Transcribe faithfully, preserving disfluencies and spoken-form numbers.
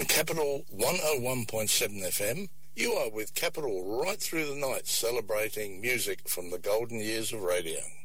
On Capital one oh one point seven F M, you are with Capital right through the night, celebrating music from the golden years of radio.